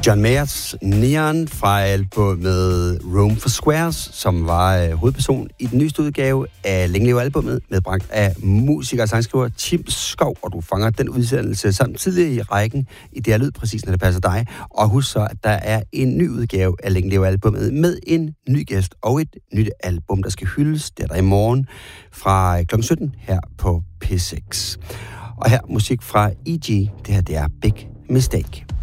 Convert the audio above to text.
John Mayers Neon fra albumet Room for Squares, som var hovedperson i den nyeste udgave af Længe Leve albumet, medbragt af musiker og sangskriver Tim Skov, og du fanger den udsendelse samt tidligere i rækken i Det Lyd, præcis når det passer dig. Og husk så, at der er en ny udgave af Længe Leve albumet med en ny gæst og et nyt album, der skal hyldes. Det er der i morgen fra kl. 17 her på P6. Og her musik fra E.G. Det her, det er Big Mistake.